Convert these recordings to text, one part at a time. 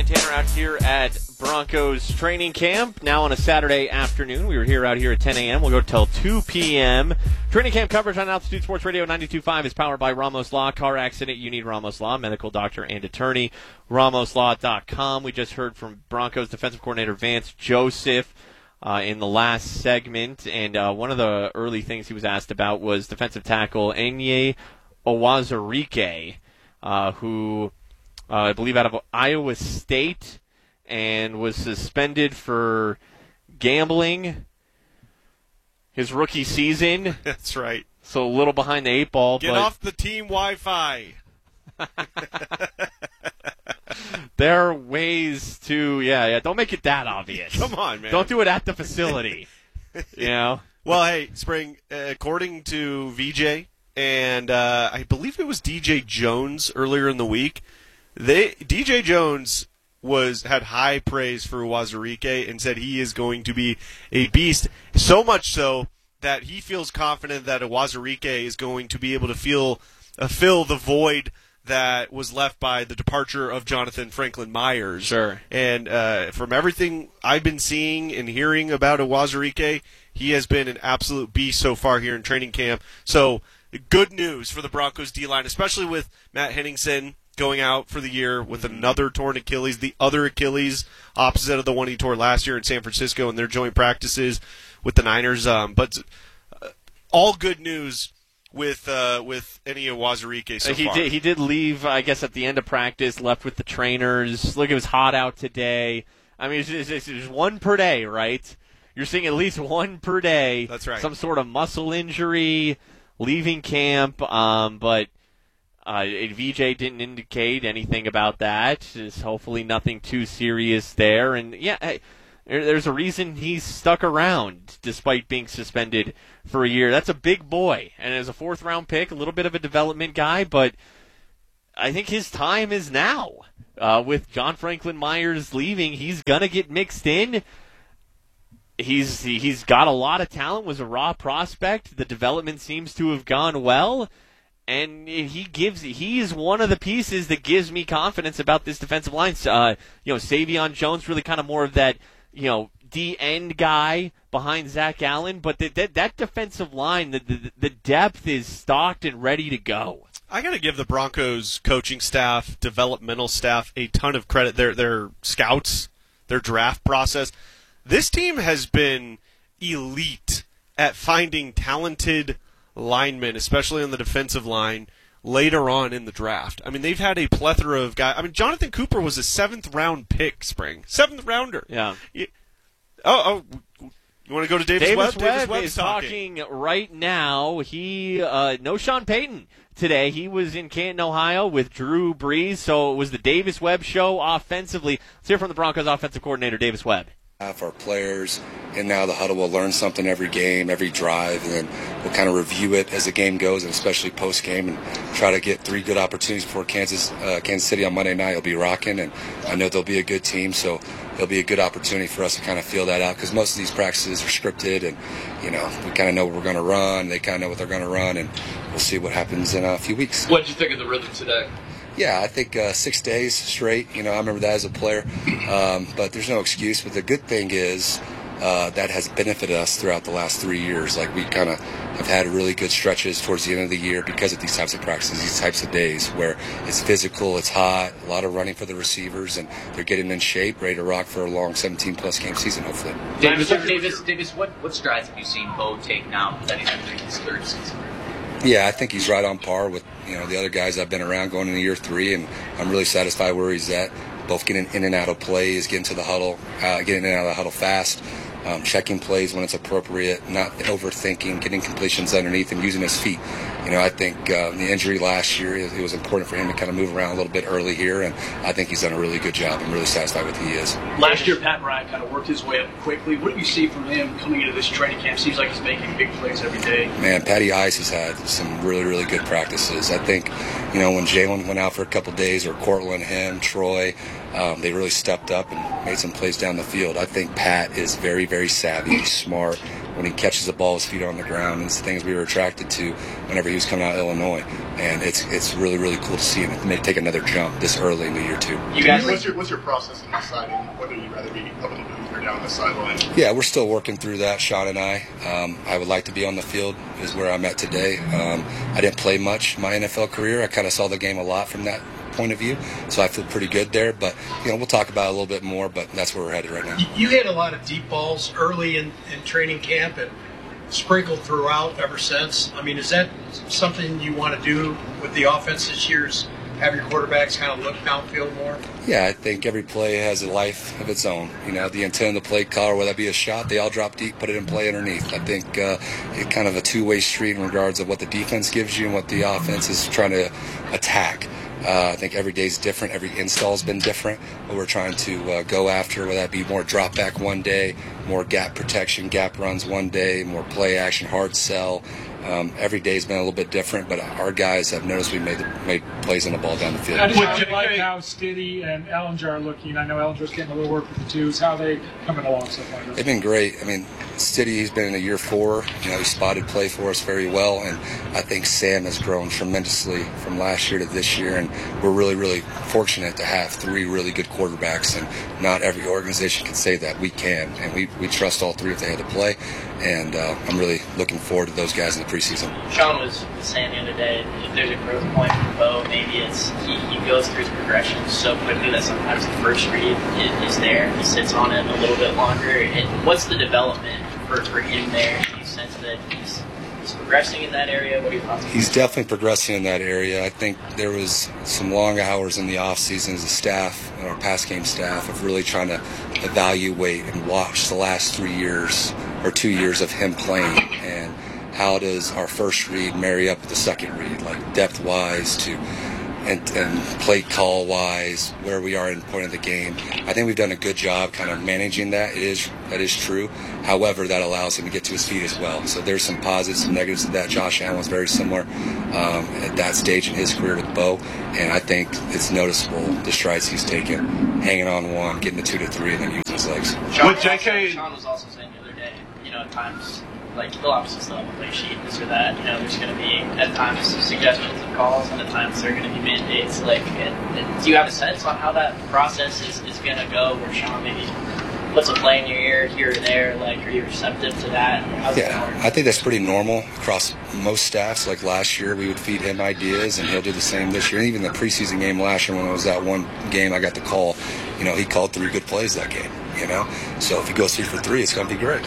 Tanner out here at Broncos training camp. Now on a Saturday afternoon. We were here out here at 10 a.m. We'll go till 2 p.m. Training camp coverage on Altitude Sports Radio 92.5 is powered by Ramos Law. Car accident, you need Ramos Law. Medical doctor and attorney, RamosLaw.com. We just heard from Broncos defensive coordinator Vance Joseph in the last segment. And one of the early things he was asked about was defensive tackle Enyi Owazurike, who I believe out of Iowa State, and was suspended for gambling his rookie season. That's right. So a little behind the eight ball. Get off the team Wi-Fi. There are ways to, don't make it that obvious. Come on, man. Don't do it at the facility. Well, hey, Spring, according to VJ, and I believe it was DJ Jones earlier in the week, DJ Jones had high praise for Owazurike and said he is going to be a beast, so much so that he feels confident that Owazurike is going to be able to fill the void that was left by the departure of Jonathan Franklin Myers. Sure. And from everything I've been seeing and hearing about Owazurike, he has been an absolute beast so far here in training camp. So good news for the Broncos D-line, especially with Matt Henningsen going out for the year with another torn Achilles, the other Achilles opposite of the one he tore last year in San Francisco in their joint practices with the Niners. But all good news with Enyi Owazurike so far. He did leave, I guess, at the end of practice, left with the trainers. Look, it was hot out today. I mean, it's one per day, right? You're seeing at least one per day. That's right. Some sort of muscle injury, leaving camp, but VJ didn't indicate anything about that. There's hopefully nothing too serious there. And, there's a reason he's stuck around despite being suspended for a year. That's a big boy. And as a fourth-round pick, a little bit of a development guy, but I think his time is now. With John Franklin Myers leaving, he's going to get mixed in. He's got a lot of talent, was a raw prospect. The development seems to have gone well. And he is one of the pieces that gives me confidence about this defensive line. Savion Jones, really kind of more of that, D-end guy behind Zach Allen. But that defensive line, the depth is stocked and ready to go. I got to give the Broncos coaching staff, developmental staff, a ton of credit. Their scouts, their draft process. This team has been elite at finding talented linemen, especially on the defensive line, later on in the draft. I mean, they've had a plethora of guys. I mean, Jonathan Cooper was a 7th-round pick, Spring. 7th rounder. Yeah. You want to go to Davis Webb? Davis Webb is talking right now. No Sean Payton today. He was in Canton, Ohio with Drew Brees, so it was the Davis Webb show offensively. Let's hear from the Broncos offensive coordinator, Davis Webb. Our players, and now the huddle will learn something every game, every drive, and then we'll kind of review it as the game goes, and especially post-game, and try to get 3 good opportunities before Kansas City on Monday night. It'll be rocking, and I know they'll be a good team, so it'll be a good opportunity for us to kind of feel that out, because most of these practices are scripted, and we kind of know what we're going to run, they kind of know what they're going to run, and we'll see what happens in a few weeks. What did you think of the rhythm today? Yeah, I think 6 days straight. I remember that as a player. But there's no excuse. But the good thing is that has benefited us throughout the last 3 years. Like, we kind of have had really good stretches towards the end of the year because of these types of practices, these types of days where it's physical, it's hot, a lot of running for the receivers, and they're getting in shape, ready to rock for a long 17-plus game season, hopefully. Davis, what strides have you seen Bo take now that he's entering his 3rd season? Yeah, I think he's right on par with the other guys I've been around going into year 3, and I'm really satisfied where he's at. Both getting in and out of plays, getting to the huddle, getting in and out of the huddle fast, checking plays when it's appropriate, not overthinking, getting completions underneath, and using his feet. I think the injury last year, it was important for him to kind of move around a little bit early here, and I think he's done a really good job. I'm really satisfied with who he is. Last year, Pat Bryant kind of worked his way up quickly. What do you see from him coming into this training camp? Seems like he's making big plays every day. Man, Patty Ice has had some really, really good practices. I think, when Jalen went out for a couple days, or Cortland, him, Troy, they really stepped up and made some plays down the field. I think Pat is very, very savvy, smart, when he catches the ball, his feet are on the ground, and it's the things we were attracted to whenever he was coming out of Illinois. And it's really, really cool to see him take another jump this early in the year, too. You guys, what's your process in deciding whether you'd rather be up in the booth or down the sideline? Yeah, we're still working through that, Sean and I. I would like to be on the field is where I'm at today. I didn't play much in my NFL career. I kind of saw the game a lot from that point of view, so I feel pretty good there. But, we'll talk about it a little bit more, but that's where we're headed right now. You hit a lot of deep balls early in training camp and sprinkled throughout ever since. I mean, is that something you want to do with the offense this year, is have your quarterbacks kind of look downfield more? Yeah, I think every play has a life of its own. The intent of the play caller, whether that be a shot, they all drop deep, put it in play underneath. I think it's kind of a two-way street in regards of what the defense gives you and what the offense is trying to attack. I think every day is different. Every install's been different. What we're trying to go after, whether that be more drop back one day, more gap protection, gap runs one day, more play action, hard sell. Every day's been a little bit different, but our guys have noticed we made plays on the ball down the field. How do you like how Stiddy and Ellinger are looking? I know Ellinger's getting a little work with the twos. How are they coming along so far? They've been great. I mean, Stiddy, he's been in a year 4. He spotted play for us very well, and I think Sam has grown tremendously from last year to this year, and we're really, really fortunate to have 3 really good quarterbacks, and not every organization can say that. We can, and we trust all 3 if they had to play, and I'm really looking forward to those guys in the preseason. Sean was saying the other day, if there's a growth point for Bo, maybe it's he goes through his progression so quickly that sometimes the first read is there. He sits on it a little bit longer. And what's the development for him there? Do you sense that he's progressing in that area? What are your thoughts? He's definitely progressing in that area. I think there was some long hours in the off season as a staff, our pass game staff, of really trying to evaluate and watch the last 3 years or 2 years of him playing, and how does our first read marry up with the second read, like depth-wise and play call-wise, where we are in the point of the game. I think we've done a good job kind of managing that. That is true. However, that allows him to get to his feet as well. So there's some positives and negatives to that. Josh Allen's very similar at that stage in his career with Bo, and I think it's noticeable the strides he's taken, hanging on one, getting to 2 to 3, and then using his legs. Sean was also saying the other day, at times, like, they'll obviously still have a play sheet, this or that. There's going to be, at times, suggestions and calls, and at times there are going to be mandates. Like, and do you have a sense on how that process is going to go, where Sean maybe puts a play in your ear here or there? Like, are you receptive to that? I think that's pretty normal across most staffs. Like last year, we would feed him ideas, and he'll do the same this year. And even the preseason game last year, when it was that one game I got the call, he called 3 good plays that game. So if he goes 3 for 3, it's going to be great.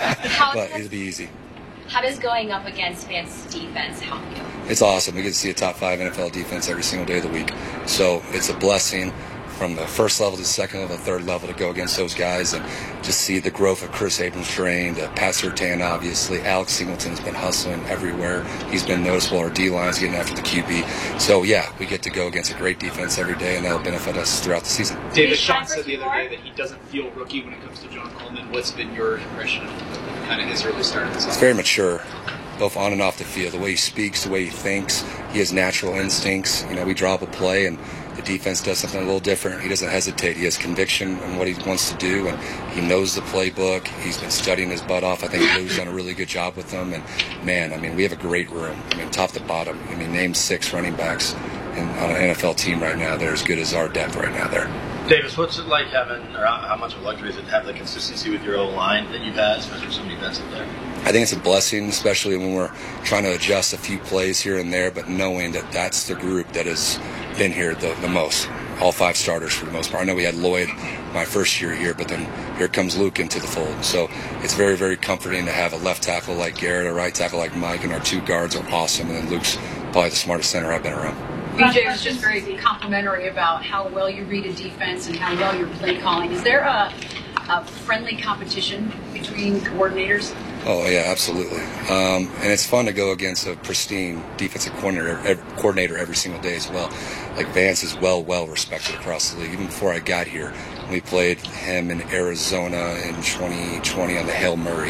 But it'll be easy. How does going up against Vance's defense help you? It's awesome. We get to see a top 5 NFL defense every single day of the week. So it's a blessing from the first level to the second level, the third level, to go against those guys and just see the growth of Chris Abrams-Drain, Pat Surtain, obviously. Alex Singleton's been hustling everywhere. He's been noticeable. Our D-line's getting after the QB. So, yeah, we get to go against a great defense every day, and that'll benefit us throughout the season. David, Sean said the other day that he doesn't feel rookie when it comes to John Coleman. What's been your impression of kind of his early start? It's very mature, both on and off the field. The way he speaks, the way he thinks. He has natural instincts. We draw up a play, and the defense does something a little different. He doesn't hesitate. He has conviction in what he wants to do, and he knows the playbook. He's been studying his butt off. I think Lou's done a really good job with them. And, man, we have a great room. Top to bottom. Name 6 running backs on an NFL team right now. They're as good as our depth right now there. Davis, what's it like having, or how much of a luxury is it to have the consistency with your O-line that you've had, especially with so many vets up there? I think it's a blessing, especially when we're trying to adjust a few plays here and there, but knowing that that's the group that has been here the most. All 5 starters for the most part. I know we had Lloyd my first year here, but then here comes Luke into the fold. So it's very, very comforting to have a left tackle like Garrett, a right tackle like Mike, and our 2 guards are awesome, and then Luke's probably the smartest center I've been around. BJ was just very complimentary about how well you read a defense and how well you're play calling. Is there a friendly competition between coordinators? Oh, yeah, absolutely. And it's fun to go against a pristine defensive coordinator every single day as well. Like Vance is well respected across the league. Even before I got here, we played him in Arizona in 2020 on the Hail Murray.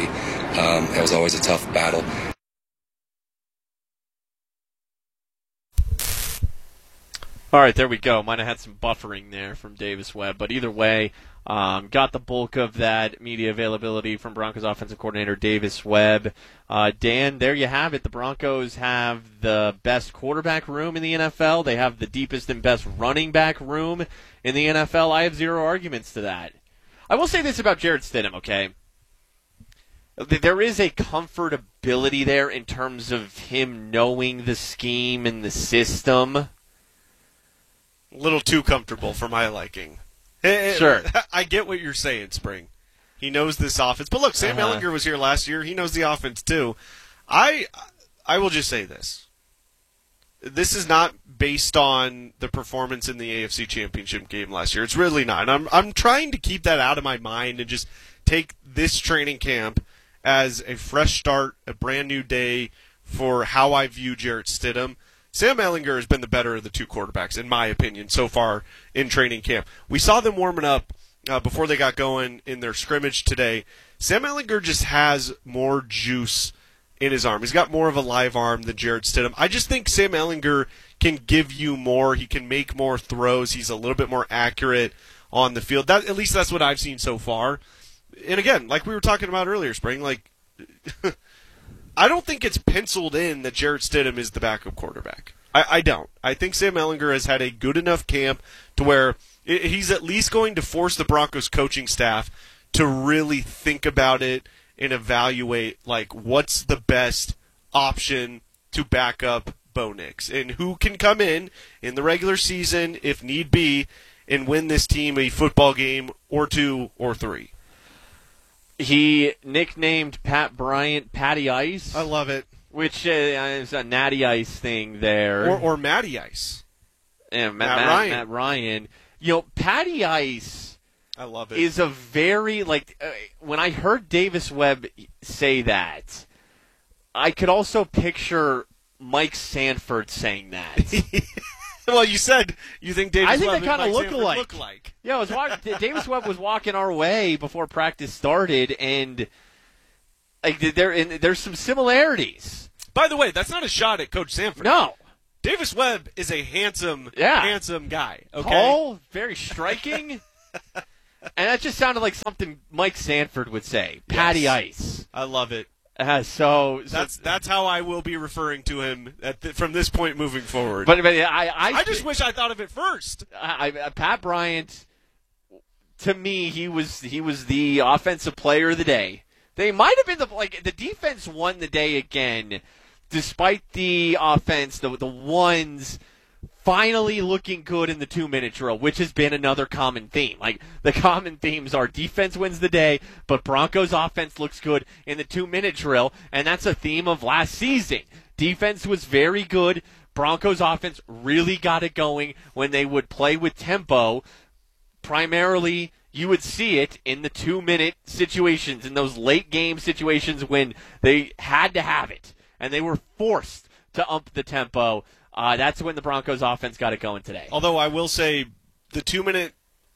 It was always a tough battle. All right, there we go. Might have had some buffering there from Davis Webb, but either way, got the bulk of that media availability from Broncos offensive coordinator Davis Webb. Dan, there you have it. The Broncos have the best quarterback room in the NFL. They have the deepest and best running back room in the NFL. I have zero arguments to that. I will say this about Jarrett Stidham, okay? There is a comfortability there in terms of him knowing the scheme and the system. A little too comfortable for my liking. Sure. I get what you're saying, Spring. He knows this offense. But look, Sam Ehlinger was here last year. He knows the offense too. I will just say this. This is not based on the performance in the AFC Championship game last year. It's really not. And I'm trying to keep that out of my mind and just take this training camp as a fresh start, a brand new day for how I view Jarrett Stidham. Sam Ehlinger has been the better of the two quarterbacks, in my opinion, so far in training camp. We saw them warming up before they got going in their scrimmage today. Sam Ehlinger just has more juice in his arm. He's got more of a live arm than Jarrett Stidham. I just think Sam Ehlinger can give you more. He can make more throws. He's a little bit more accurate on the field. At least that's what I've seen so far. And again, like we were talking about earlier, Spring, like I don't think it's penciled in that Jarrett Stidham is the backup quarterback. I don't. I think Sam Ehlinger has had a good enough camp to where he's at least going to force the Broncos coaching staff to really think about it and evaluate, like, what's the best option to back up Bo Nix and who can come in the regular season, if need be, and win this team a football game or two or three. He nicknamed Pat Bryant Patty Ice. I love it. Which is a Natty Ice thing there. Or Matty Ice. Yeah, Matt Ryan. You know, Patty Ice, I love it, is a very, like, when I heard Davis Webb say that, I could also picture Mike Sanford saying that. Well, you said you think Davis Webb they kind of look alike. Yeah, Davis Webb was walking our way before practice started, and like there's some similarities. By the way, that's not a shot at Coach Sanford. No. Davis Webb is a handsome guy. Okay? Tall, very striking. And that just sounded like something Mike Sanford would say. Patty Ice. I love it. So that's how I will be referring to him from this point moving forward. But I just wish I thought of it first. Pat Bryant, to me, he was the offensive player of the day. They might have been the defense won the day again, despite the offense, the ones finally looking good in the 2-minute drill, which has been another common theme. Like, the common themes are defense wins the day, but Broncos offense looks good in the 2-minute drill, and that's a theme of last season. Defense was very good. Broncos offense really got it going when they would play with tempo. Primarily, you would see it in the 2-minute situations, in those late game situations when they had to have it, and they were forced to ump the tempo. That's when the Broncos offense got it going today. Although I will say the 2-minute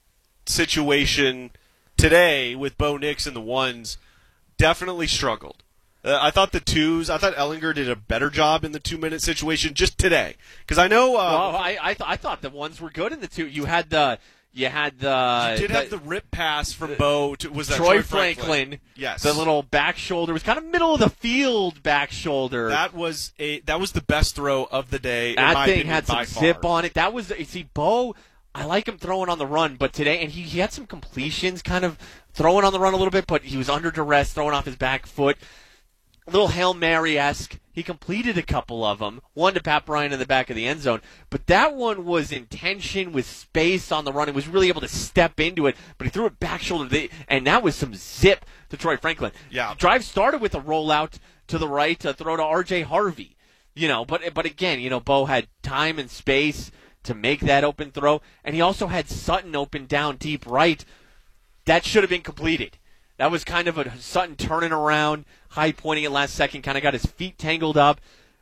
situation today with Bo Nix and the ones definitely struggled. I thought Ehlinger did a better job in the 2-minute situation just today. Because I know... I thought the ones were good in the two. You did have the rip pass from Bo to Troy Franklin. Yes. The little back shoulder was kind of middle of the field back shoulder. That was the best throw of the day. That thing had some zip on it. That was Bo. I like him throwing on the run, but today, and he had some completions, kind of throwing on the run a little bit, but he was under duress, throwing off his back foot. A little Hail Mary-esque. He completed a couple of them. One to Pat Bryant in the back of the end zone. But that one was in tension with space on the run. He was really able to step into it, but he threw it back shoulder. And that was some zip to Troy Franklin. Yeah. Drive started with a rollout to the right to throw to R.J. Harvey. But again, Bo had time and space to make that open throw. And he also had Sutton open down deep right. That should have been completed. That was kind of a Sutton turning around, high pointing at last second, kind of got his feet tangled up.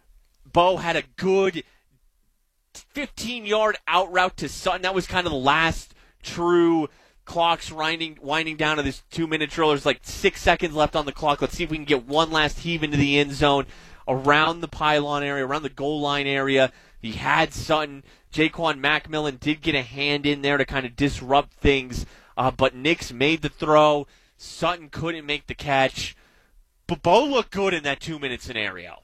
Bo had a good 15-yard out route to Sutton. That was kind of the last true clock's winding down to this 2-minute drill. There's like 6 seconds left on the clock. Let's see if we can get one last heave into the end zone around the pylon area, around the goal line area. He had Sutton. Jaquan McMillan did get a hand in there to kind of disrupt things, but Nix made the throw. Sutton couldn't make the catch. But Bo looked good in that 2-minute scenario.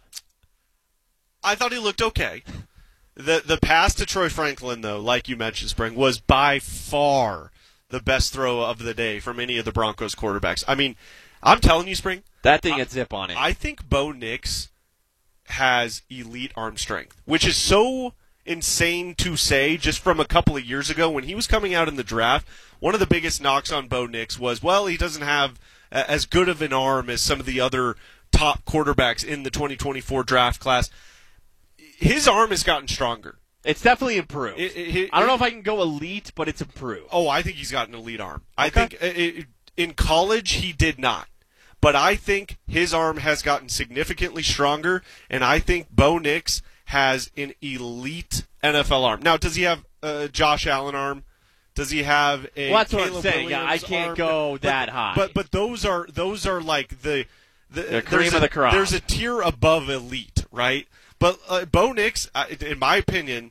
I thought he looked okay. The pass to Troy Franklin, though, like you mentioned, Spring, was by far the best throw of the day from any of the Broncos quarterbacks. I mean, I'm telling you, Spring. That thing had zip on it. I think Bo Nix has elite arm strength, which is so insane to say just from a couple of years ago when he was coming out in the draft. One of the biggest knocks on Bo Nix was, well, he doesn't have as good of an arm as some of the other top quarterbacks in the 2024 draft class. His arm has gotten stronger. It's definitely improved. I don't know if I can go elite, but it's improved. Oh, I think he's got an elite arm. Okay. I think in college he did not. But I think his arm has gotten significantly stronger, and I think Bo Nix has an elite NFL arm. Now, does he have a Josh Allen arm? Does he have a Well, that's what Caleb I'm saying. Williams I can't arm? go that high. But those are like the cream of the crop. There's a tier above elite, right? But Bo Nix, in my opinion,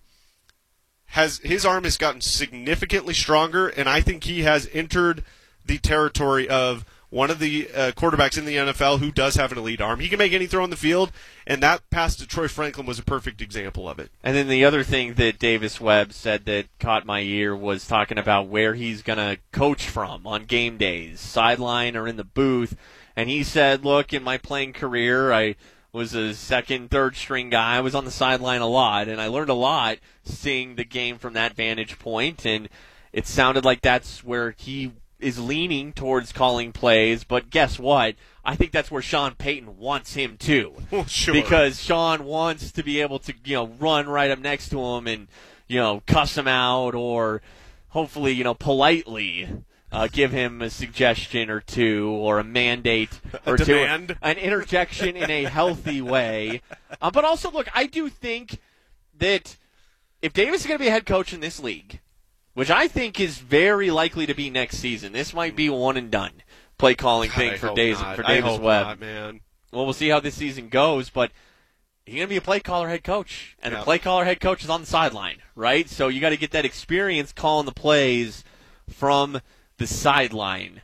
his arm has gotten significantly stronger, and I think he has entered the territory of one of the quarterbacks in the NFL who does have an elite arm. He can make any throw on the field, and that pass to Troy Franklin was a perfect example of it. And then the other thing that Davis Webb said that caught my ear was talking about where he's going to coach from on game days, sideline or in the booth. And he said, look, in my playing career, I was a second, third string guy. I was on the sideline a lot, and I learned a lot seeing the game from that vantage point, and it sounded like that's where he is leaning towards calling plays. But guess what? I think that's where Sean Payton wants him to. Well, sure. Because Sean wants to be able to, run right up next to him and, cuss him out or hopefully, politely give him a suggestion or two or a mandate or two. An interjection in a healthy way. But also, look, I do think that if Davis is going to be a head coach in this league, which I think is very likely to be next season, this might be one and done play calling thing for Davis Webb. Not, man. Well, we'll see how this season goes, but he's going to be a play caller head coach, and the play caller head coach is on the sideline, right? So you got to get that experience calling the plays from the sideline.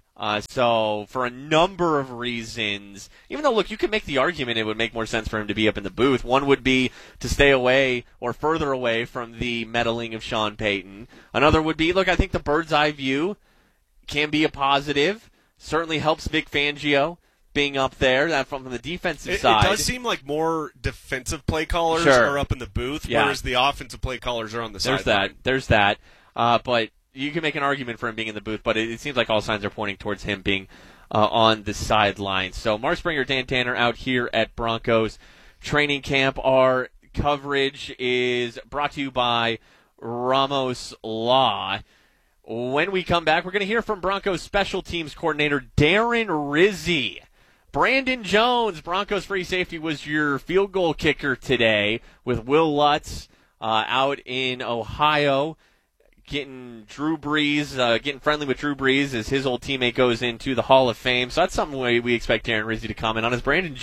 So for a number of reasons, even though, look, you could make the argument it would make more sense for him to be up in the booth. One would be to stay away or further away from the meddling of Sean Payton. Another would be, look, I think the bird's eye view can be a positive. Certainly helps Vic Fangio being up there. That from the defensive side. It does seem like more defensive play callers are up in the booth, whereas the offensive play callers are on the sideline. There's that. But you can make an argument for him being in the booth, but it seems like all signs are pointing towards him being on the sideline. So Mark Springer, Dan Tanner out here at Broncos training camp. Our coverage is brought to you by Ramos Law. When we come back, we're going to hear from Broncos special teams coordinator Darren Rizzi. Brandon Jones, Broncos free safety, was your field goal kicker today with Will Lutz out in Ohio. Getting Drew Brees, getting friendly with Drew Brees as his old teammate goes into the Hall of Fame. So that's something we expect Darren Rizzi to comment on. As Brandon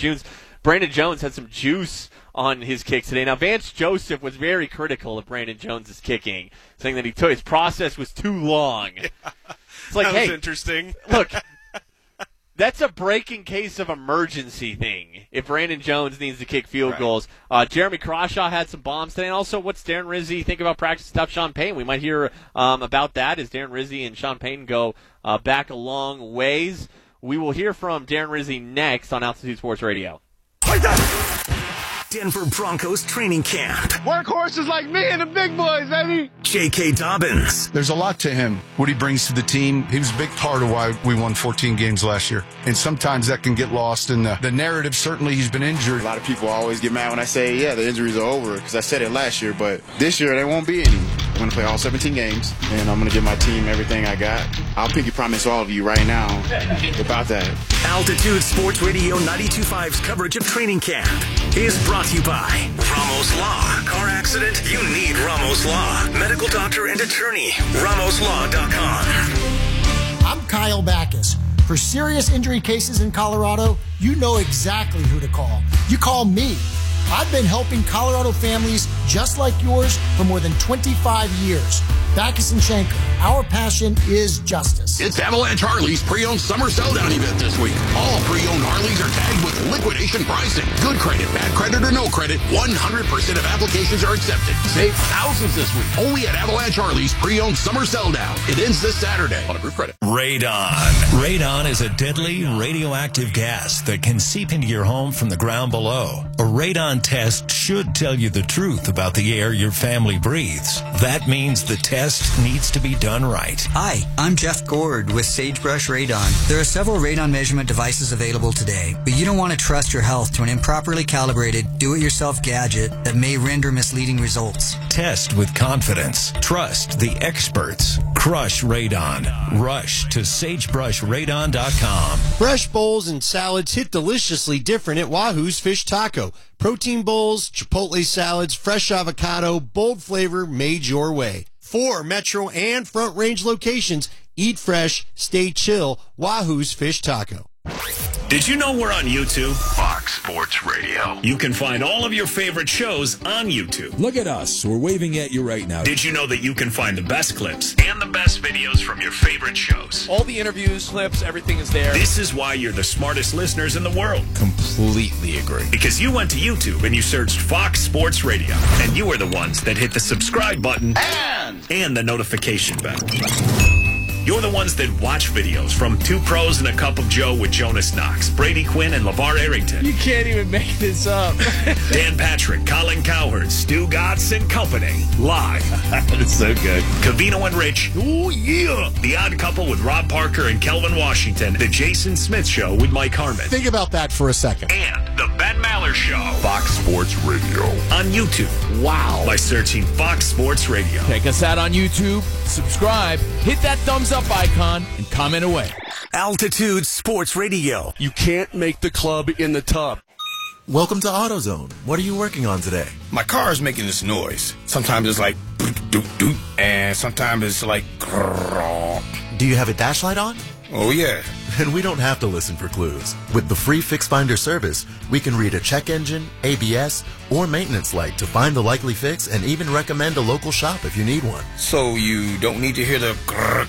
Jones had some juice on his kicks today. Now, Vance Joseph was very critical of Brandon Jones' kicking, saying that his process was too long. Yeah, it's like, that was interesting. Look, that's a breaking case of emergency thing if Brandon Jones needs to kick field goals. Jeremy Crawshaw had some bombs today. And also, what's Darren Rizzi think about practice tough Sean Payton? We might hear about that as Darren Rizzi and Sean Payton go back a long ways. We will hear from Darren Rizzi next on Altitude Sports Radio. Denver Broncos training camp. Workhorses like me and the big boys, baby. J.K. Dobbins. There's a lot to him, what he brings to the team. He was a big part of why we won 14 games last year. And sometimes that can get lost in the narrative. Certainly he's been injured. A lot of people always get mad when I say, yeah, the injuries are over, because I said it last year. But this year, there won't be any. I'm going to play all 17 games, and I'm going to give my team everything I got. I'll pinky promise all of you right now about that. Altitude Sports Radio 92.5's coverage of training camp is brought to you by Ramos Law. Car accident? You need Ramos Law. Medical doctor and attorney. RamosLaw.com. I'm Kyle Backus. For serious injury cases in Colorado, you know exactly who to call. You call me. I've been helping Colorado families just like yours for more than 25 years. Backus and Schenker, our passion is justice. It's Avalanche Harley's pre-owned summer sell-down event this week. All pre-owned Harleys are tagged with liquidation pricing. Good credit, bad credit, or no credit, 100% of applications are accepted. Save thousands this week. Only at Avalanche Harley's pre-owned summer sell-down. It ends this Saturday on approved credit. Radon. Radon is a deadly radioactive gas that can seep into your home from the ground below. A radon test should tell you the truth about the air your family breathes. That means the test needs to be done right. Hi, I'm Jeff Gord with Sagebrush Radon. There are several radon measurement devices available today, but you don't want to trust your health to an improperly calibrated, do-it-yourself gadget that may render misleading results. Test with confidence. Trust the experts. Crush radon. Rush to sagebrushradon.com. Fresh bowls and salads hit deliciously different at Wahoo's Fish Taco. Protein bowls, chipotle salads, fresh avocado, bold flavor made your way. 4 Metro and Front Range locations. Eat fresh, stay chill. Wahoo's Fish Taco. Did you know we're on YouTube? Fox Sports Radio. You can find all of your favorite shows on YouTube. Look at us. We're waving at you right now. Did you know that you can find the best clips and the best videos from your favorite shows? All the interviews, clips, everything is there. This is why you're the smartest listeners in the world. Completely agree. Because you went to YouTube and you searched Fox Sports Radio. And you are the ones that hit the subscribe button and the notification bell. You're the ones that watch videos from Two Pros and a Cup of Joe with Jonas Knox, Brady Quinn, and LeVar Arrington. You can't even make this up. Dan Patrick, Colin Cowherd, Stu Gatz, and company. Live. It's so good. Covino and Rich. Oh, yeah. The Odd Couple with Rob Parker and Kelvin Washington. The Jason Smith Show with Mike Harmon. Think about that for a second. And the Ben Maller Show. Fox Sports Radio. On YouTube. Wow. By searching Fox Sports Radio. Check us out on YouTube. Subscribe. Hit that thumbs up icon and comment away. Altitude Sports Radio. You can't make the club in the tub. Welcome to AutoZone. What are you working on today? My car is making this noise. Sometimes it's like doot doot, and sometimes it's like grrr. Do you have a dash light on? Oh yeah. And we don't have to listen for clues. With the free Fix Finder service, we can read a check engine, ABS, or maintenance light to find the likely fix and even recommend a local shop if you need one. So you don't need to hear the grrr.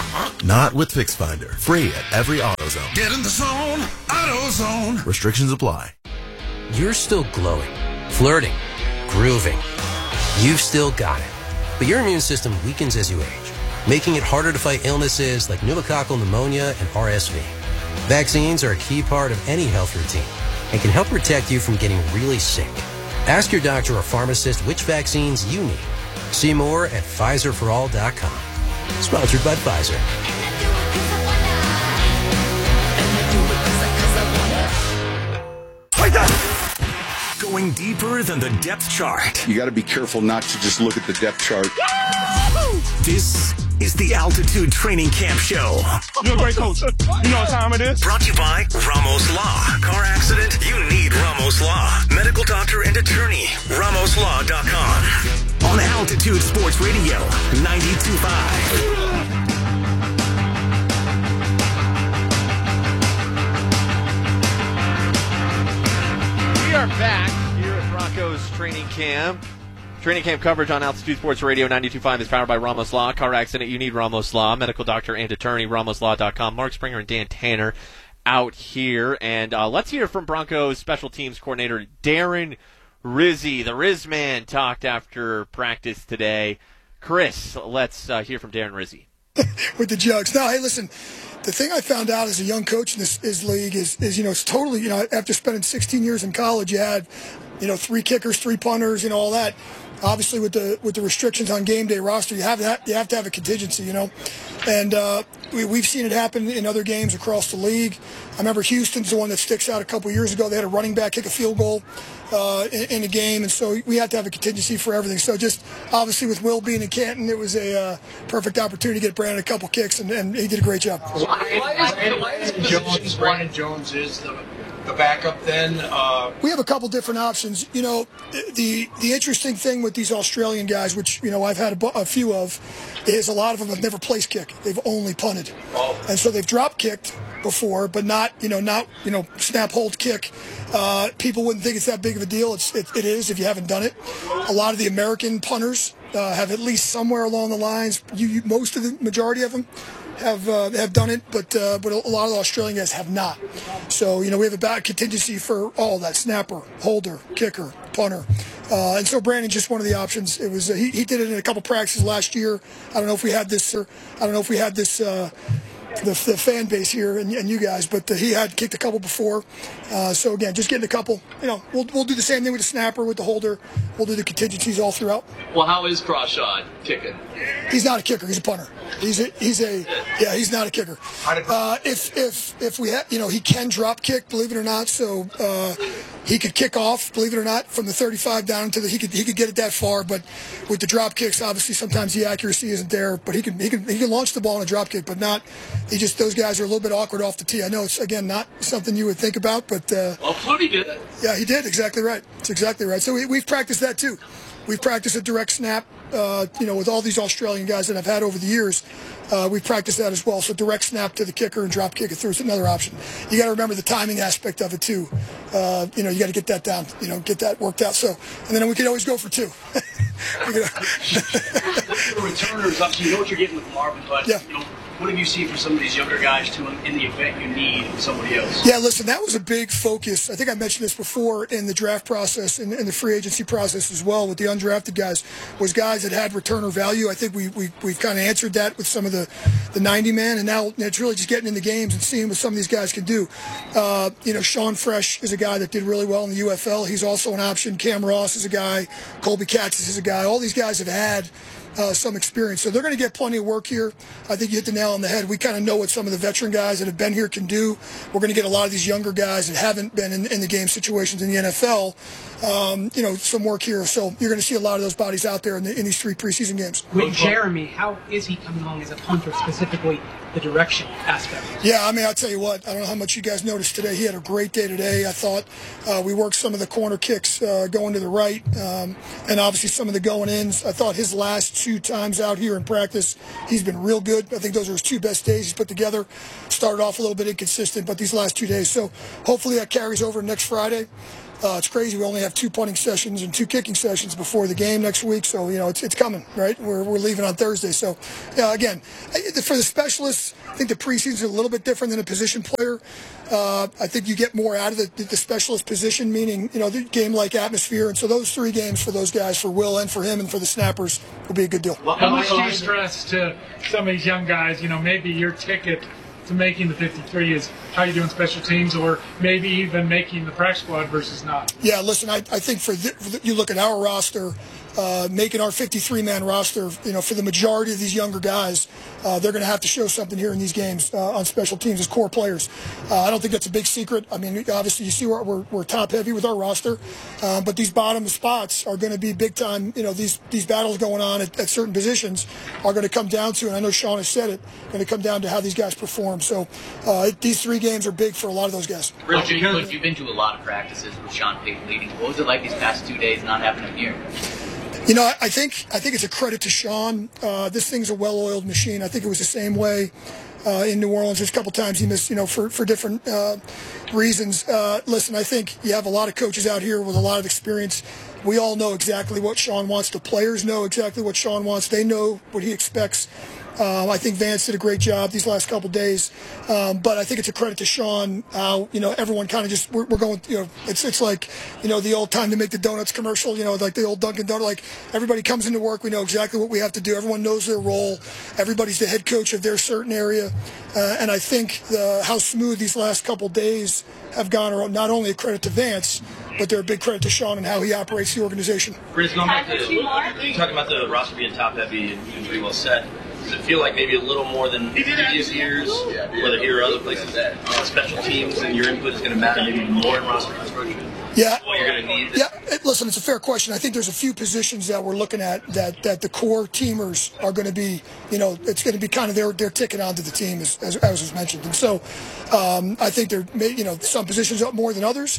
Not with Fix Finder. Free at every AutoZone. Get in the zone, AutoZone. Restrictions apply. You're still glowing, flirting, grooving. You've still got it. But your immune system weakens as you age, making it harder to fight illnesses like pneumococcal pneumonia and RSV. Vaccines are a key part of any health routine and can help protect you from getting really sick. Ask your doctor or pharmacist which vaccines you need. See more at PfizerForAll.com. Sponsored by Pfizer. Going deeper than the depth chart. You got to be careful not to just look at the depth chart. This is the Altitude Training Camp Show. You're a great coach. You know what time it is? Brought to you by Ramos Law. Car accident? You need Ramos Law. Medical doctor and attorney. RamosLaw.com. On Altitude Sports Radio 92.5. We are back here at Broncos training camp. Training camp coverage on Altitude Sports Radio 92.5 is powered by Ramos Law. Car accident, you need Ramos Law. Medical doctor and attorney, RamosLaw.com. Mark Springer and Dan Tanner out here. And let's hear from Broncos special teams coordinator Darren Rizzi. The Riz man talked after practice today. Chris, let's hear from Darren Rizzi. With the jugs. No, hey, listen, the thing I found out as a young coach in this league is it's totally, after spending 16 years in college, you had, 3 kickers, 3 punters, all that. Obviously, with the restrictions on game day roster, you have to have a contingency, and we've seen it happen in other games across the league. I remember Houston's the one that sticks out a couple years ago. They had a running back kick a field goal in a game, and so we had to have a contingency for everything. So just obviously with Will being in Canton, it was a perfect opportunity to get Brandon a couple kicks, and he did a great job. Brandon Jones is the backup then? We have a couple different options. The interesting thing with these Australian guys, which I've had a few of, is a lot of them have never place kicked. They've only punted, and so they've drop kicked. before, but not snap, hold, kick. People wouldn't think it's that big of a deal. It is if you haven't done it. A lot of the American punters have at least somewhere along the lines. Most of the majority of them have done it, but a lot of the Australian guys have not. So we have a bad contingency for all of that: snapper, holder, kicker, punter. And so Brandon just one of the options. It was he did it in a couple practices last year. I don't know if we had this. The fan base here and you guys, but he had kicked a couple before. So again, just getting a couple. We'll do the same thing with the snapper, with the holder. We'll do the contingencies all throughout. Well, how is Crawshad kicking? He's not a kicker. He's a punter. He's not a kicker. If we have, he can drop kick, believe it or not. So he could kick off, believe it or not, from the 35 down to he could get it that far. But with the drop kicks, obviously sometimes the accuracy isn't there. But he can launch the ball in a drop kick, but not. Those guys are a little bit awkward off the tee. I know it's again not something you would think about, but well, Flutie did it. Yeah, he did. Exactly right. It's exactly right. So we've practiced that too. We've practiced a direct snap. With all these Australian guys that I've had over the years, we've practiced that as well. So direct snap to the kicker and drop kick it through is another option. You got to remember the timing aspect of it too. You got to get that down. Get that worked out. So, and then we can always go for two. The returners, obviously, you know what you're getting with Marvin, but what have you seen for some of these younger guys too in the event you need somebody else? Yeah, listen, that was a big focus. I think I mentioned this before in the draft process and the free agency process as well with the undrafted guys, was guys that had returner value. I think we've kind of answered that with some of the 90 man, and now it's really just getting in the games and seeing what some of these guys can do. Sean Fresh is a guy that did really well in the UFL. He's also an option. Cam Ross is a guy. Colby Katz is a guy. All these guys have had some experience. So they're going to get plenty of work here. I think you hit the nail on the head. We kind of know what some of the veteran guys that have been here can do. We're going to get a lot of these younger guys that haven't been in the game situations in the NFL, some work here. So you're going to see a lot of those bodies out there in these 3 preseason games. With Jeremy, how is he coming along as a punter, specifically the direction aspect? Yeah, I'll tell you what, I don't know how much you guys noticed today. He had a great day today. I thought we worked some of the corner kicks going to the right and obviously some of the going ins. I thought his last 2 times out here in practice, he's been real good. I think those are his 2 best days he's put together. Started off a little bit inconsistent, but these last 2 days. So hopefully that carries over next Friday. It's crazy. We only have 2 punting sessions and 2 kicking sessions before the game next week. So, it's coming, right? We're leaving on Thursday. So, again, for the specialists, I think the preseason is a little bit different than a position player. I think you get more out of the specialist position, meaning, the game-like atmosphere. And so those 3 games for those guys, for Will and for him and for the snappers, will be a good deal. How much do you stress to some of these young guys, maybe your ticket to making the 53 is how you doing special teams, or maybe even making the practice squad versus not? Yeah, listen, I think you look at our roster, making our 53-man roster, for the majority of these younger guys, they're going to have to show something here in these games on special teams as core players. I don't think that's a big secret. Obviously, you see we're top-heavy with our roster, but these bottom spots are going to be big-time. These battles going on at certain positions are going to come down to, and I know Sean has said it, going to come down to how these guys perform. So these 3 games are big for a lot of those guys. Rich, you've been to a lot of practices with Sean Payton leading. What was it like these past 2 days not having him here? I think it's a credit to Sean. This thing's a well-oiled machine. I think it was the same way in New Orleans. There's a couple times he missed, for different reasons. Listen, I think you have a lot of coaches out here with a lot of experience. We all know exactly what Sean wants. The players know exactly what Sean wants. They know what he expects. I think Vance did a great job these last couple of days, but I think it's a credit to Sean. Everyone kind of just we're going. It's like the old time to make the donuts commercial. Like the old Dunkin' Donut. Like everybody comes into work, we know exactly what we have to do. Everyone knows their role. Everybody's the head coach of their certain area, and I think how smooth these last couple of days have gone are not only a credit to Vance, but they're a big credit to Sean and how he operates the organization. Chris, going back to talking about the roster being top heavy and pretty well set. Does it feel like maybe a little more than previous years, whether here or other places, special teams and your input is going to matter maybe more in roster construction? Yeah. What you're going to need? Yeah. Listen, it's a fair question. I think there's a few positions that we're looking at that the core teamers are going to be, it's going to be kind of their ticket onto the team, as was mentioned. And so I think there may, some positions up more than others.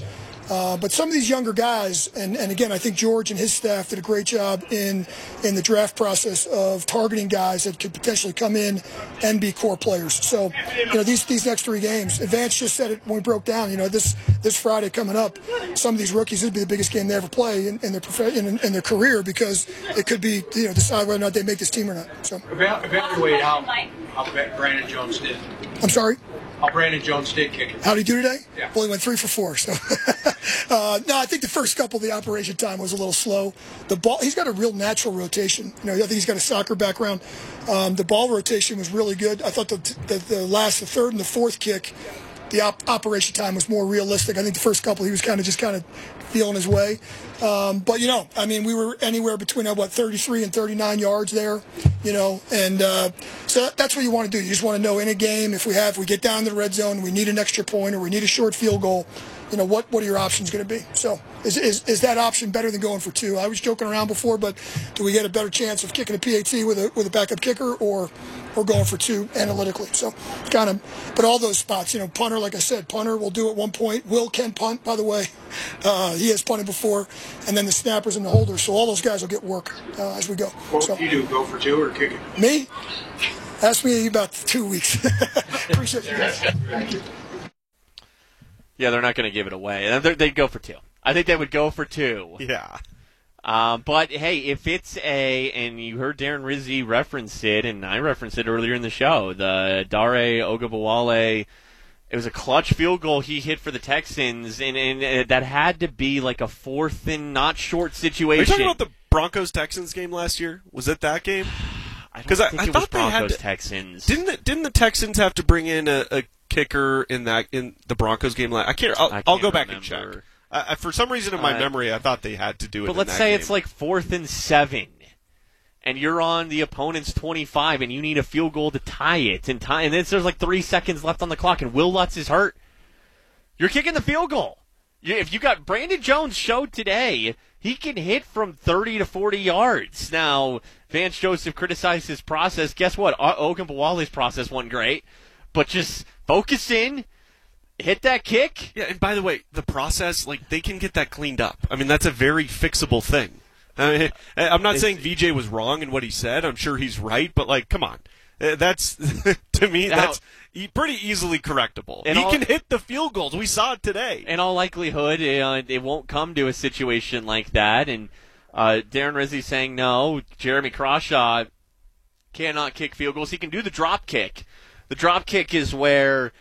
But some of these younger guys, and again, I think George and his staff did a great job in the draft process of targeting guys that could potentially come in and be core players. So, these next 3 games, Vance just said it when we broke down. This Friday coming up, some of these rookies, it'd be the biggest game they ever play in their career, because it could be decide whether or not they make this team or not. So Evaluate how Brandon Jones did. I'm sorry. How Brandon Jones did kick it. How did he do today? Yeah. Well, he went 3 for 4. So, no, I think the first couple of the operation time was a little slow. The ball, he's got a real natural rotation. I think he's got a soccer background. The ball rotation was really good. I thought the third and the fourth kick, the operation time was more realistic. I think the first couple he was kind of feeling his way. But we were anywhere between 33 and 39 yards there, and so that's what you want to do. You just want to know in a game, if we get down to the red zone, we need an extra point or we need a short field goal, what are your options going to be? So is that option better than going for 2? I was joking around before, but do we get a better chance of kicking a PAT with a backup kicker or going for 2 analytically? So but all those spots, punter, like I said, punter will do at one point. Will can punt, by the way. He has punted before. And then the snappers and the holders. So all those guys will get work as we go. What do you do, go for 2 or kick it? Me? Ask me about 2 weeks. Appreciate you guys. Thank you. Yeah, they're not going to give it away. They'd go for 2. I think they would go for 2. Yeah. But, hey, if it's and you heard Darren Rizzi reference it, and I referenced it earlier in the show, the Dare Ogunbowale, it was a clutch field goal he hit for the Texans, and that had to be like a 4th and not short situation. Are you talking about the Broncos-Texans game last year? Was it that game? I don't think it was Broncos-Texans. Didn't the Texans have to bring in a kicker in the Broncos game? I can't. I'll go back and check. For some reason in my memory, I thought they had to do it. But let's say it's like 4th and 7, and you're on the opponent's 25, and you need a field goal to tie it, and there's like 3 seconds left on the clock, and Will Lutz is hurt. You're kicking the field goal. If you got Brandon Jones showed today, he can hit from 30 to 40 yards. Now, Vance Joseph criticized his process. Guess what? Ogunbowale's process wasn't great, but just focus in. Hit that kick. Yeah, and by the way, the process, they can get that cleaned up. I mean, that's a very fixable thing. I'm not saying VJ was wrong in what he said. I'm sure he's right, but, come on. That's, to me, that's pretty easily correctable. He can hit the field goals. We saw it today. In all likelihood, it won't come to a situation like that. And Darren Rizzi saying no. Jeremy Crawshaw cannot kick field goals. He can do the drop kick. The drop kick is where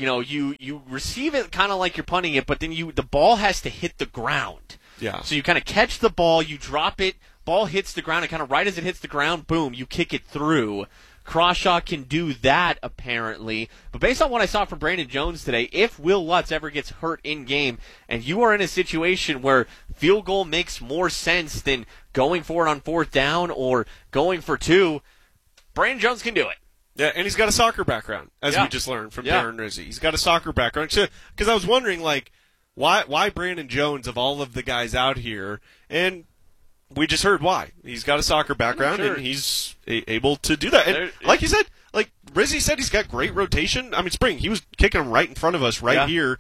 you receive it kind of like you're punting it, but then the ball has to hit the ground. Yeah. So you kind of catch the ball, you drop it, ball hits the ground, and kind of right as it hits the ground, boom, you kick it through. Crawshaw can do that, apparently. But based on what I saw from Brandon Jones today, if Will Lutz ever gets hurt in game, and you are in a situation where field goal makes more sense than going for it on 4th down or going for 2, Brandon Jones can do it. Yeah, and he's got a soccer background, as we just learned from Darren Rizzi. He's got a soccer background. Because I was wondering, why Brandon Jones of all of the guys out here? And we just heard why. He's got a soccer background, and he's able to do that. And like you said, Rizzi said, he's got great rotation. I mean, Spring, he was kicking them right in front of us here.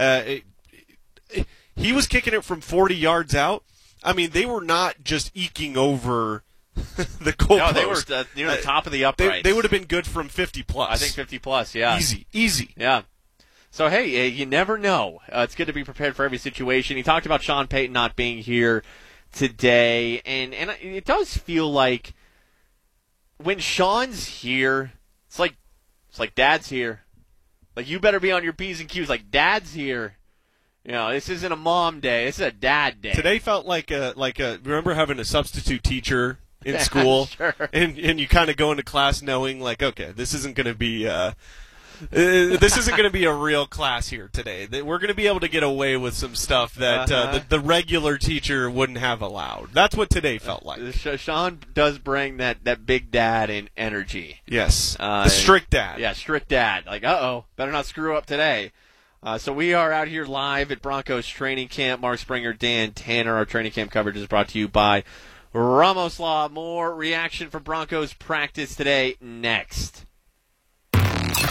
He was kicking it from 40 yards out. I mean, they were not just eking over the goalpost. No, they were near the top of the uprights. They would have been good from 50+. I think 50+, yeah. Easy. Yeah. So, hey, you never know. It's good to be prepared for every situation. He talked about Sean Payton not being here today, and it does feel like when Sean's here, it's like Dad's here. You better be on your P's and Q's. Dad's here. This isn't a mom day. This is a dad day. Today felt like a remember having a substitute teacher in school, sure. and you kind of go into class knowing okay, this isn't going to be this isn't going to be a real class here today. We're going to be able to get away with some stuff that the regular teacher wouldn't have allowed. That's what today felt like. Sean does bring that big dad and energy. Yes, the strict dad. Yeah, strict dad. Better not screw up today. So we are out here live at Broncos training camp. Mark Springer, Dan Tanner. Our training camp coverage is brought to you by Ramos Law. More reaction from Broncos practice today next.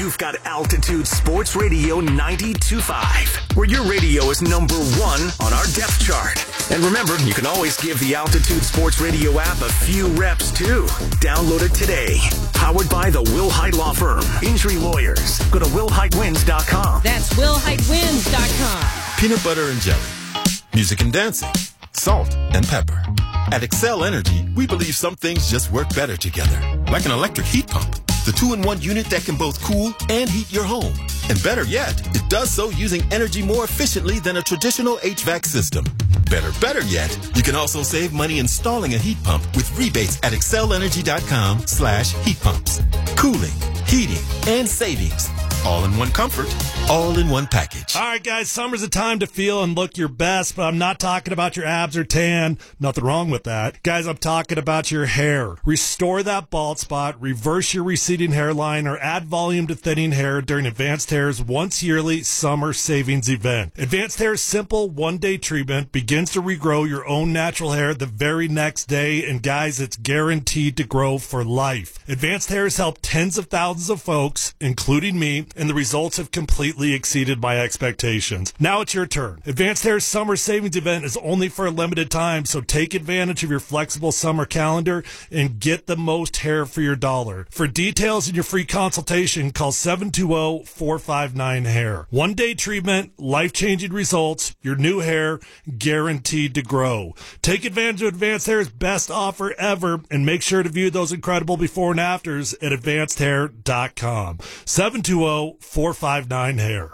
You've got Altitude Sports Radio 92.5, where your radio is number one on our depth chart. And remember, you can always give the Altitude Sports Radio app a few reps, too. Download it today. Powered by the Will Hite Law Firm. Injury lawyers. Go to willhitewins.com. That's willhitewins.com. Peanut butter and jelly. Music and dancing. Salt and pepper. At Excel Energy, we believe some things just work better together. Like an electric heat pump. The 2-in-1 unit that can both cool and heat your home. And better yet, it does so using energy more efficiently than a traditional HVAC system. Better yet, you can also save money installing a heat pump with rebates at excelenergy.com/heat pumps. Cooling, heating, and savings. All in one comfort, all in one package. All right, guys, summer's a time to feel and look your best, but I'm not talking about your abs or tan. Nothing wrong with that. Guys, I'm talking about your hair. Restore that bald spot, reverse your receding hairline, or add volume to thinning hair during Advanced Hair's once-yearly summer savings event. Advanced Hair's simple one-day treatment begins to regrow your own natural hair the very next day, and guys, it's guaranteed to grow for life. Advanced Hair has helped tens of thousands of folks, including me, and the results have completely exceeded my expectations. Now it's your turn. Advanced Hair's summer savings event is only for a limited time, so take advantage of your flexible summer calendar and get the most hair for your dollar. For details and your free consultation, call 720-459-HAIR. One-day treatment, life-changing results, your new hair guaranteed to grow. Take advantage of Advanced Hair's best offer ever, and make sure to view those incredible before and afters at advancedhair.com. 720-459-HAIR.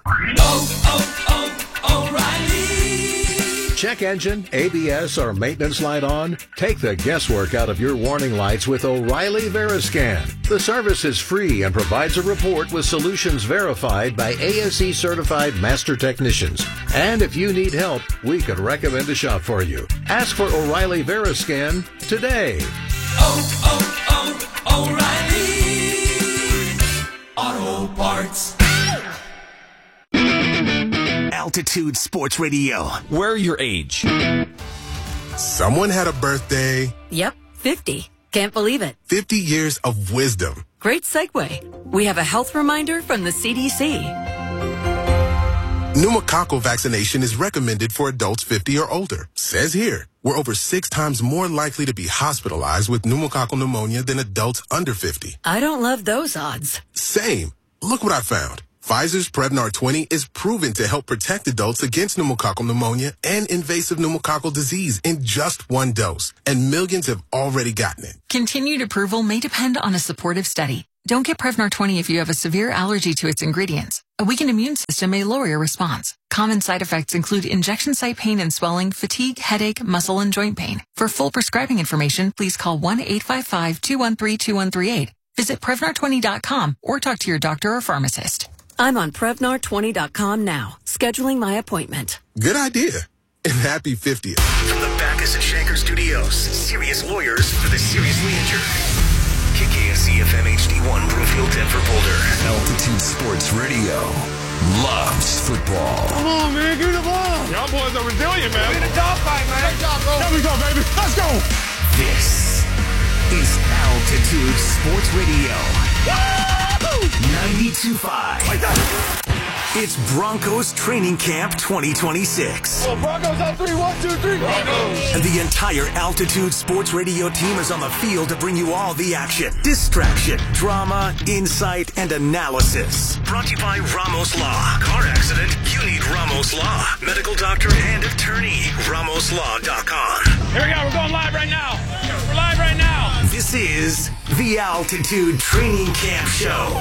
O'Reilly. Check engine, ABS, or maintenance light on? Take the guesswork out of your warning lights with O'Reilly Veriscan. The service is free and provides a report with solutions verified by ASE certified master technicians. And if you need help, we could recommend a shop for you. Ask for O'Reilly Veriscan today. O'Reilly Auto Parts. Altitude Sports Radio. We're your age. Someone had a birthday. Yep, 50. Can't believe it. 50 years of wisdom. Great segue. We have a health reminder from the CDC. Pneumococcal vaccination is recommended for adults 50 or older. Says here, we're over 6 times more likely to be hospitalized with pneumococcal pneumonia than adults under 50. I don't love those odds. Same. Look what I found. Pfizer's Prevnar 20 is proven to help protect adults against pneumococcal pneumonia and invasive pneumococcal disease in just 1 dose. And millions have already gotten it. Continued approval may depend on a supportive study. Don't get Prevnar 20 if you have a severe allergy to its ingredients. A weakened immune system may lower your response. Common side effects include injection site pain and swelling, fatigue, headache, muscle, and joint pain. For full prescribing information, please call 1-855-213-2138. Visit Prevnar20.com or talk to your doctor or pharmacist. I'm on Prevnar20.com now, scheduling my appointment. Good idea. And happy 50th. From the Backus and Shanker Studios, serious lawyers for the seriously injured. KKSC FM HD1, Brookfield, Denver, Boulder. Altitude Sports Radio loves football. Come on, man, give me the ball. Y'all boys are resilient, man. We're in a dogfight, man. Great job, bro. There we go, baby. Let's go. This is Altitude Sports Radio. 92.5. It's Broncos Training Camp 2026. Oh, Broncos on 3, 1, 2, 3. Broncos. And the entire Altitude Sports Radio team is on the field to bring you all the action, distraction, drama, insight, and analysis. Brought to you by Ramos Law. Car accident? You need Ramos Law. Medical doctor and attorney. RamosLaw.com. Here we go. We're going live right now. We're live right now. This is the Altitude Training Camp Show.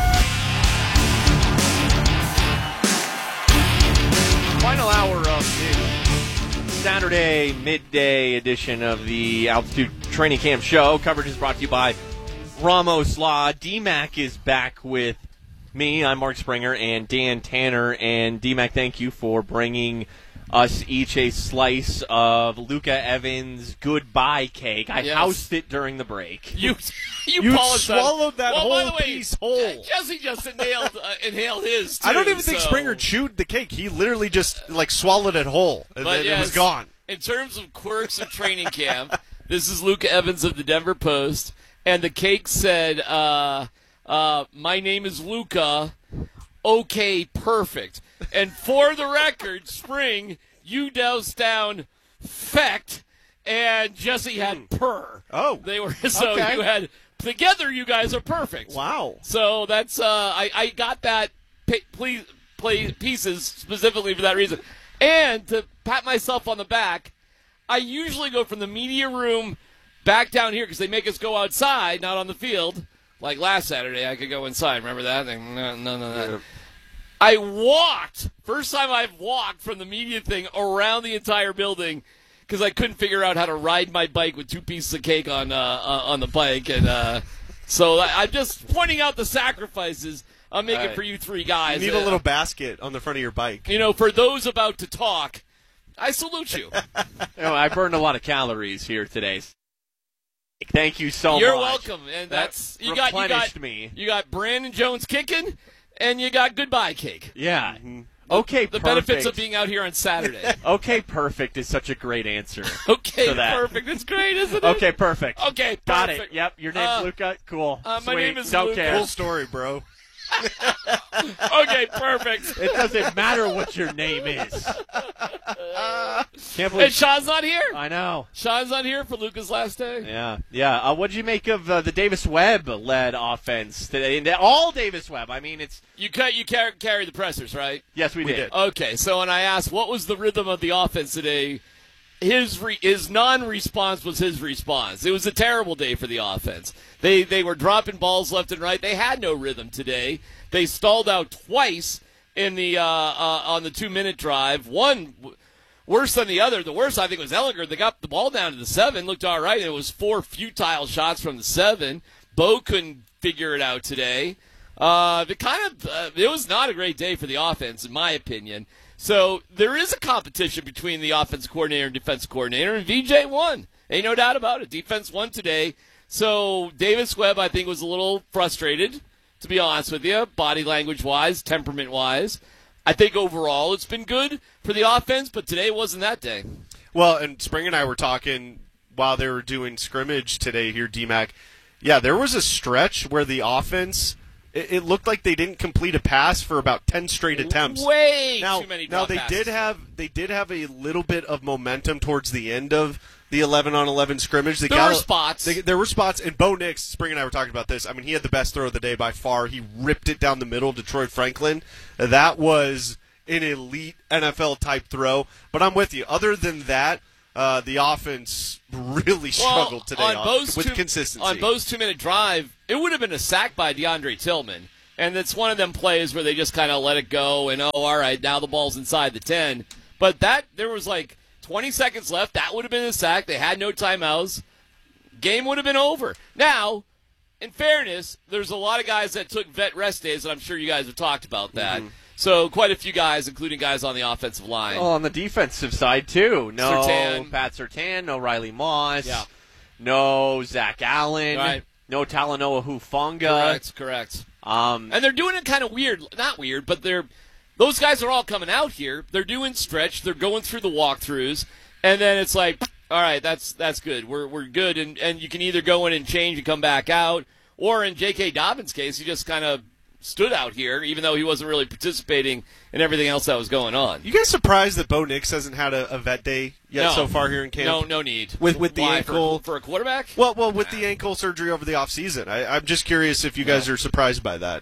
Final hour of the Saturday midday edition of the Altitude Training Camp Show. Coverage is brought to you by Ramos Law. DMAC is back with me. I'm Mark Springer and Dan Tanner. And DMAC, thank you for bringing us each a slice of Luca Evans' goodbye cake. I housed it during the break. You swallowed that whole by the way, piece whole. Jesse just inhaled his, too. I don't even think Springer chewed the cake. He literally just, swallowed it whole, and then it was gone. In terms of quirks of training camp, this is Luca Evans of the Denver Post, and the cake said, My name is Luca. Okay, perfect. And for the record, Spring, you doused down fecht, and Jesse had purr. Oh. They were you had together. You guys are perfect. Wow. So that's I got that pieces specifically for that reason, and to pat myself on the back. I usually go from the media room back down here because they make us go outside, not on the field. Like last Saturday, I could go inside. Remember that? No. I walked. First time I've walked from the media thing around the entire building because I couldn't figure out how to ride my bike with 2 pieces of cake on the bike. And so I'm just pointing out the sacrifices I'm making for you 3 guys. You need a little basket on the front of your bike. For those about to talk, I salute you. I burned a lot of calories here today. Thank you so much. You're welcome. And that's you got me. You got Brandon Jones kicking, and you got goodbye cake. Yeah. Okay, the perfect. benefits of being out here on Saturday. Okay, perfect is such a great answer. Okay, perfect. It's great, isn't it? Okay, perfect. Okay, perfect. Got it. Yep, your name's Luca. Cool. My name is Don't Luca. care. Cool story, bro. Okay, perfect. It doesn't matter what your name is. Can't believe And Sean's not here. I know. Sean's not here for Luca's last day. Yeah. What did you make of the Davis Webb-led offense today? And all Davis Webb. I mean, it's you carry the pressers, right? Yes, we did. Okay, so when I asked what was the rhythm of the offense today, his non-response was his response. It was a terrible day for the offense. They were dropping balls left and right. They had no rhythm today. They stalled out twice in the on the 2-minute drive. One worse than the other. The worst, I think, was Ellinger. They got the ball down to the 7, looked all right. It was 4 futile shots from the 7. Bo couldn't figure it out today. It was not a great day for the offense, in my opinion. So there is a competition between the offense coordinator and defense coordinator, and VJ won. Ain't no doubt about it. Defense won today. So Davis Webb, I think, was a little frustrated, to be honest with you, body language-wise, temperament-wise. I think overall it's been good for the offense, but today wasn't that day. Well, and Spring and I were talking while they were doing scrimmage today here, DMAC. Yeah, there was a stretch where the offense, it looked like they didn't complete a pass for about 10 straight attempts. Too many drop they passes. did have a little bit of momentum towards the end of the 11-on-11 scrimmage. There were spots. There were spots, and Bo Nix, Spring and I were talking about this. I mean, he had the best throw of the day by far. He ripped it down the middle of Detroit Franklin. That was an elite NFL-type throw. But I'm with you. Other than that, the offense really struggled today with consistency. On Bo's 2-minute drive, it would have been a sack by DeAndre Tillman. And it's one of them plays where they just kind of let it go and, all right, now the ball's inside the 10. But there was like 20 seconds left. That would have been a sack. They had no timeouts. Game would have been over. Now, in fairness, there's a lot of guys that took vet rest days, and I'm sure you guys have talked about that. Mm-hmm. So quite a few guys, including guys on the offensive line. Oh, on the defensive side, too. No Surtain. Pat Surtain, no Riley Moss, yeah. No Zach Allen, right. No Talanoa Hufanga. Correct. And they're doing it kind of weird. Not weird, but those guys are all coming out here. They're doing stretch. They're going through the walkthroughs. And then it's like, all right, that's good. We're good. And you can either go in and change and come back out, or in J.K. Dobbins' case, he just kind of stood out here, even though he wasn't really participating in everything else that was going on. You guys surprised that Bo Nix hasn't had a vet day yet so far here in camp? No need. With the ankle. For a quarterback? Well, with the ankle surgery over the offseason. I'm just curious if you guys are surprised by that.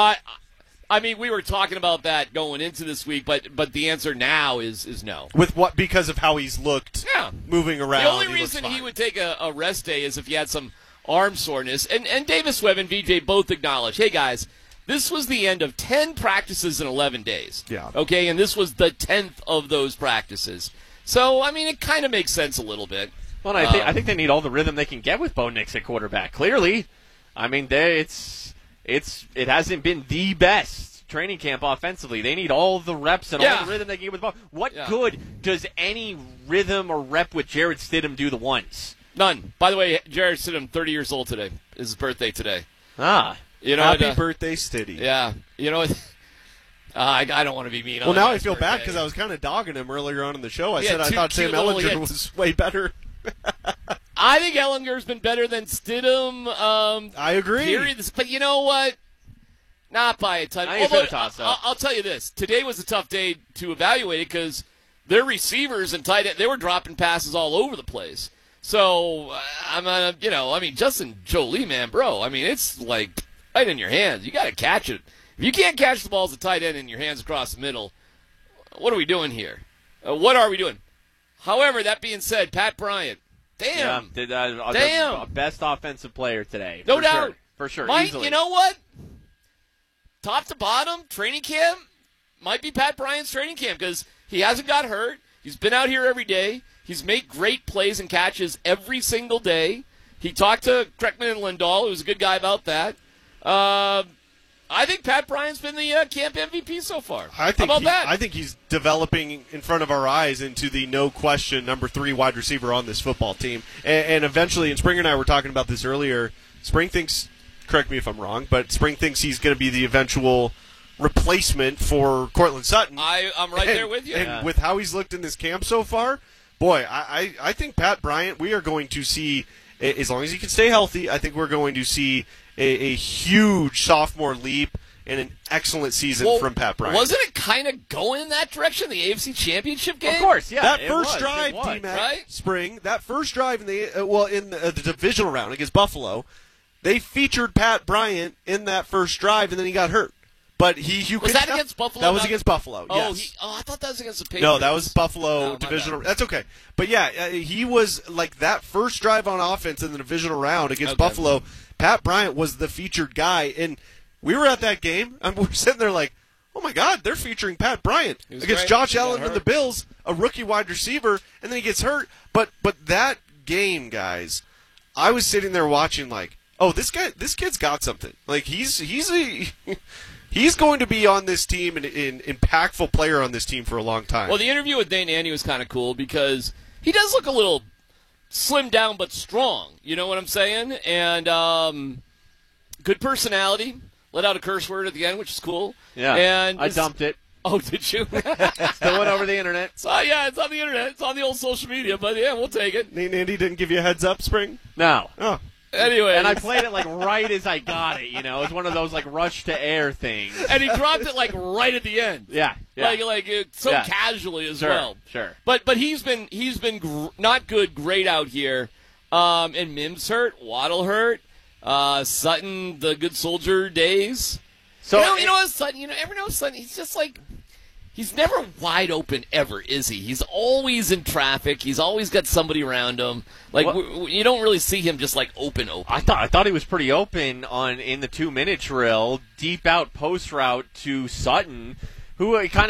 I mean, we were talking about that going into this week, but the answer now is no. With what? Because of how he's looked moving around. The only reason he would take a rest day is if he had some arm soreness. And Davis Webb and VJ both acknowledge, hey, guys, this was the end of 10 practices in 11 days. Yeah. Okay, and this was the 10th of those practices. So, I mean, it kind of makes sense a little bit. Well, I think they need all the rhythm they can get with Bo Nix at quarterback. Clearly, I mean, it hasn't been the best training camp offensively. They need all the reps and all the rhythm they can get with Bo. What good does any rhythm or rep with Jarrett Stidham do the once? None. By the way, Jarrett Stidham, 30 years old today. His birthday today. You know, happy birthday, Stiddy. Yeah. You know what? I don't want to be mean on Well, now I his feel birthday. bad because I was kind of dogging him earlier on in the show. I He said had I two thought Sam cute little Ellinger hits. was way better. I think Ellinger's been better than Stidham. I agree. Period. But you know what? Not by a ton. Although, I'll tell you this. Today was a tough day to evaluate it because their receivers and tight end, they were dropping passes all over the place. So, Justin Jolie, man, bro, I mean, it's like right in your hands. You got to catch it. If you can't catch the ball as a tight end in your hands across the middle, what are we doing here? What are we doing? However, that being said, Pat Bryant, damn. Damn. Best offensive player today. No doubt. Sure. For sure. Mike, easily. You know what? Top to bottom, training camp might be Pat Bryant's training camp because he hasn't got hurt. He's been out here every day. He's made great plays and catches every single day. He talked to Kreckman and Lindahl, who's a good guy about that. I think Pat Bryant's been the camp MVP so far. How about that? I think he's developing in front of our eyes into the no-question number 3 wide receiver on this football team. And eventually, and Springer and I were talking about this earlier, Spring thinks, correct me if I'm wrong, but Spring thinks he's going to be the eventual replacement for Courtland Sutton. I'm right there with you. And with how he's looked in this camp so far, boy, I think Pat Bryant, we are going to see, as long as he can stay healthy, I think we're going to see a huge sophomore leap and an excellent season from Pat Bryant. Wasn't it kind of going in that direction, the AFC Championship game? Of course, yeah. That first drive, T-Mac, right? Spring, that first drive in the divisional round against Buffalo, they featured Pat Bryant in that first drive, and then he got hurt. But was that against Buffalo? That was against Buffalo. Oh, yes. I thought that was against the Patriots. No, that was Buffalo divisional. That's okay. But yeah, he was like that first drive on offense in the divisional round against Buffalo. Pat Bryant was the featured guy, and we were at that game, and we're sitting there like, oh my God, they're featuring Pat Bryant against Josh Allen and the Bills, a rookie wide receiver, and then he gets hurt. But that game, guys, I was sitting there watching like, oh, this kid's got something. Like he's going to be on this team and an impactful player on this team for a long time. Well, the interview with Nate Nanny was kind of cool because he does look a little slimmed down but strong. You know what I'm saying? And good personality. Let out a curse word at the end, which is cool. Yeah, and I dumped it. Oh, did you? Still went over the internet. So, yeah, it's on the internet. It's on the old social media, but yeah, we'll take it. Nate Nanny didn't give you a heads up, Spring? No. Oh. Anyway. And I played it like right as I got it, It was one of those like rush to air things. And he dropped it like right at the end. Yeah. Like so casually as well. Sure. But he's been not good, great out here. And Mims hurt, Waddle hurt, Sutton the good soldier days. So you know what Sutton? Every now and Sutton, he's just like. He's never wide open ever, is he? He's always in traffic. He's always got somebody around him. Like you don't really see him just like open. I thought he was pretty open in the 2-minute drill, deep out post route to Sutton, who kind of